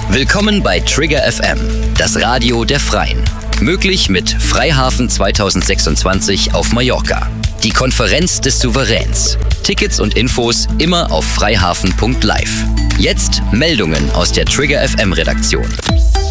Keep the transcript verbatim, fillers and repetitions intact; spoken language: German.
Willkommen bei Trigger F M, das Radio der Freien. Möglich mit Freihafen zweitausendsechsundzwanzig auf Mallorca. Die Konferenz des Souveräns. Tickets und Infos immer auf freihafen punkt live. Jetzt Meldungen aus der Trigger F M Redaktion.